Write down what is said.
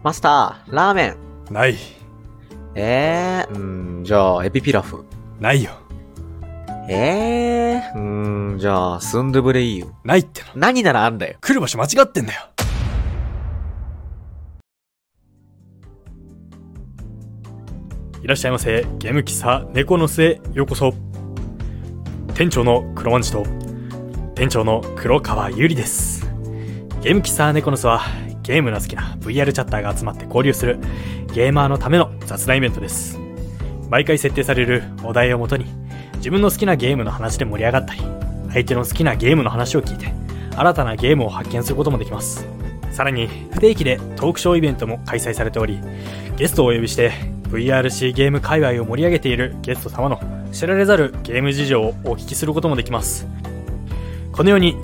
マスター、ラーメン。 ない。 じゃあ、エビピラフ。 ないよ。 じゃあ、スンドゥブレイユ。 ないっての。 何ならあんだよ。 来る場所間違ってんだよ。いらっしゃいませ。ゲーム喫茶猫の巣へようこそ。店長の黒万次と店長の黒川ゆりです。ゲーム喫茶猫の巣はゲームの好きな VR チャッターが集まって交流するゲーマーのための雑談イベントです。毎回設定されるお題をもとに自分の好きなゲームの話で盛り上がったり、相手の好きなゲームの話を聞いて新たなゲームを発見することもできます。さらに不定期でトークショーイベントも開催されており、ゲストをお呼びして VRC ゲーム界隈を盛り上げているゲスト様の知られざるゲーム事情をお聞きすることもできます。このように